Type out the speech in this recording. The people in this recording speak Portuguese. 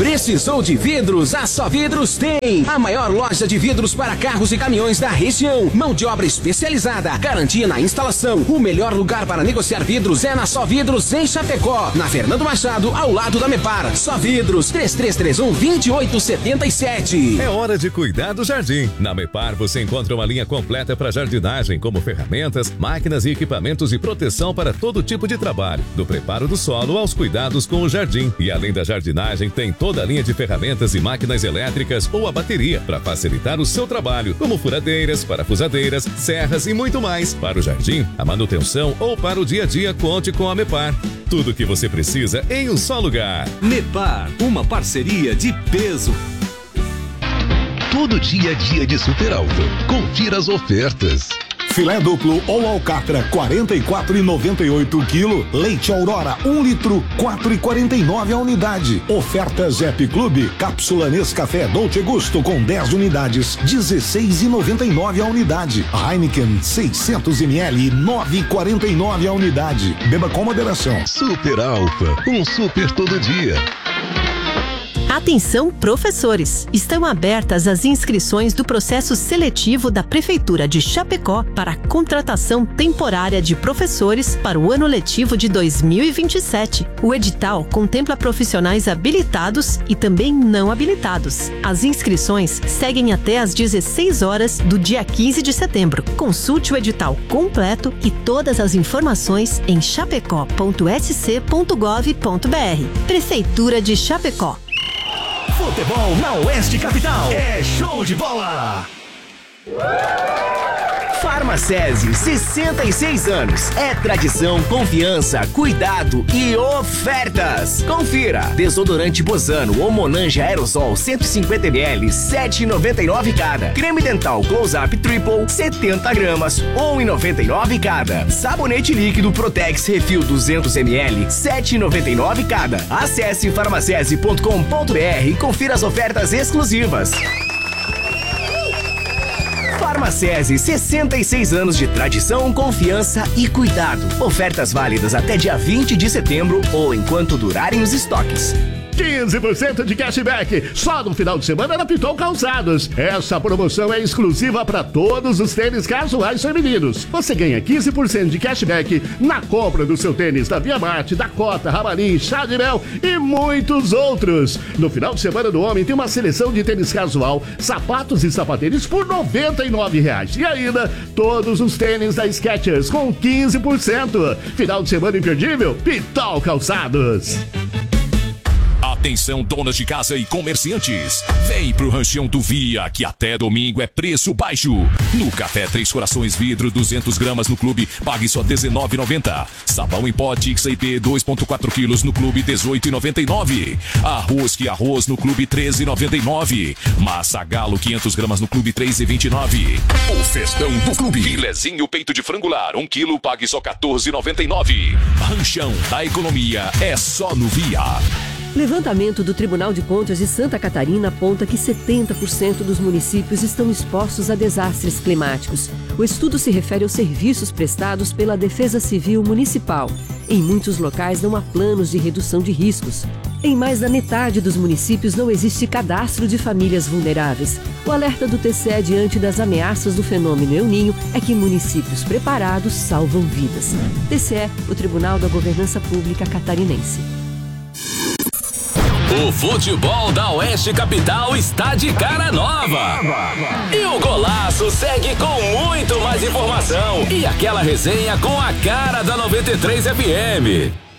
Precisou de vidros? A Só Vidros tem. A maior loja de vidros para carros e caminhões da região. Mão de obra especializada, garantia na instalação. O melhor lugar para negociar vidros é na Só Vidros em Chapecó. Na Fernando Machado, ao lado da Mepar. Só Vidros, 3331-2877. É hora de cuidar do jardim. Na Mepar você encontra uma linha completa para jardinagem, como ferramentas, máquinas e equipamentos de proteção para todo tipo de trabalho. Do preparo do solo aos cuidados com o jardim. E além da jardinagem, tem toda a linha de ferramentas e máquinas elétricas ou a bateria para facilitar o seu trabalho, como furadeiras, parafusadeiras, serras e muito mais. Para o jardim, a manutenção ou para o dia a dia, conte com a Mepar. Tudo o que você precisa em um só lugar. Mepar, uma parceria de peso. Todo dia é dia de Super Alfa. Confira as ofertas. Filé duplo ou alcatra, 44,98 kg. Leite Aurora, 1 litro, 4,49 a unidade. Oferta Zep Clube, cápsula Nescafé Dolce Gusto com 10 unidades, 16,99 a unidade. Heineken, 600 ml, 9,49 a unidade. Beba com moderação. Super Alfa, um super todo dia. Atenção, professores! Estão abertas as inscrições do processo seletivo da Prefeitura de Chapecó para a contratação temporária de professores para o ano letivo de 2027. O edital contempla profissionais habilitados e também não habilitados. As inscrições seguem até às 16 horas do dia 15 de setembro. Consulte o edital completo e todas as informações em chapecó.sc.gov.br. Prefeitura de Chapecó. Futebol na Oeste Capital é show de bola! Farmacese, 66 anos. É tradição, confiança, cuidado e ofertas. Confira. Desodorante Bozano ou Monange Aerosol 150 ml, 7,99 cada. Creme dental Close-Up Triple, 70 gramas, 1,99 cada. Sabonete líquido Protex Refil 200 ml, 7,99 cada. Acesse farmacese.com.br e confira as ofertas exclusivas. Farmacese, 66 anos de tradição, confiança e cuidado. Ofertas válidas até dia 20 de setembro ou enquanto durarem os estoques. 15% de cashback, só no final de semana na Pitol Calçados. Essa promoção é exclusiva para todos os tênis casuais femininos. Você ganha 15% de cashback na compra do seu tênis da Via Marte, Dakota, Ramarim, Chá de Mel e muitos outros. No final de semana do homem tem uma seleção de tênis casual, sapatos e sapatênis por R$ 99,00. E ainda todos os tênis da Skechers com 15%. Final de semana imperdível, Pitol Calçados. Atenção, donas de casa e comerciantes. Vem pro Ranchão do Via, que até domingo é preço baixo. No café Três Corações vidro, 200 gramas no clube, pague só R$19,90. Sabão em pó XIP 2,4 quilos no clube, R$18,99. Arroz que arroz no clube, R$13,99. Massa Galo 500 gramas no clube, R$3,29. O festão do clube. Filezinho peito de frangular, 1 quilo, pague só R$14,99. Ranchão da economia é só no Via. Levantamento do Tribunal de Contas de Santa Catarina aponta que 70% dos municípios estão expostos a desastres climáticos. O estudo se refere aos serviços prestados pela Defesa Civil Municipal. Em muitos locais não há planos de redução de riscos. Em mais da metade dos municípios não existe cadastro de famílias vulneráveis. O alerta do TCE diante das ameaças do fenômeno El Niño é que municípios preparados salvam vidas. TCE, o Tribunal da Governança Pública Catarinense. O futebol da Oeste Capital está de cara nova. E o Golaço segue com muito mais informação e aquela resenha com a cara da 93 FM.